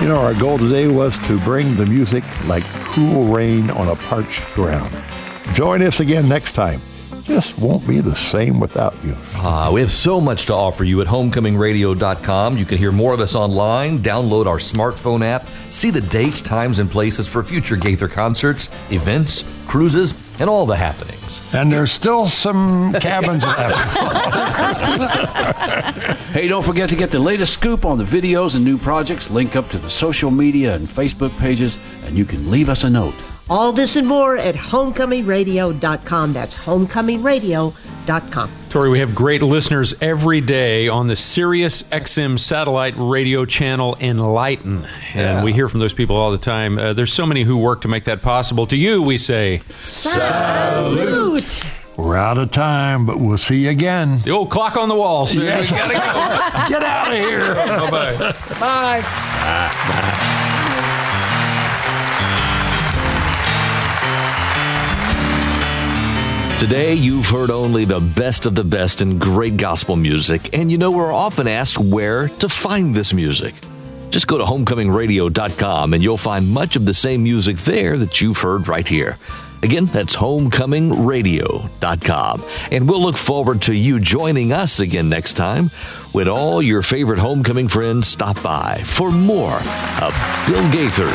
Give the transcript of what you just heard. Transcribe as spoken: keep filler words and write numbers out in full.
You know, our goal today was to bring the music like cool rain on a parched ground. Join us again next time. Just won't be the same without you. Ah, we have so much to offer you at homecoming radio dot com. You can hear more of us online, download our smartphone app, see the dates, times, and places for future Gaither concerts, events, cruises, and all the happenings. And there's still some cabins left. Hey, don't forget to get the latest scoop on the videos and new projects. Link up to the social media and Facebook pages, and you can leave us a note. All this and more at homecoming radio dot com. That's homecoming radio dot com. Tori, we have great listeners every day on the Sirius X M satellite radio channel Enlighten. And Yeah. we hear from those people all the time. Uh, there's so many who work to make that possible. To you, we say, Salute! We're out of time, but we'll see you again. the old clock on the wall says Yes. we gotta go. Get out of here. Bye-bye. Bye. Today, you've heard only the best of the best in great gospel music, and you know we're often asked where to find this music. Just go to homecoming radio dot com and you'll find much of the same music there that you've heard right here. Again, that's homecoming radio dot com. And we'll look forward to you joining us again next time when all your favorite homecoming friends stop by for more of Bill Gaither